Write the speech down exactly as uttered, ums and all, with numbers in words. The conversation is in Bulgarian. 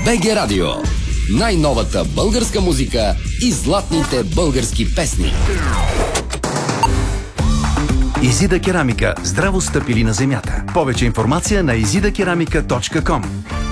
БГ Радио. Най-новата българска музика и златните български песни. Изида керамика. Здраво стъпили на земята. Повече информация на изида керамика точка ком.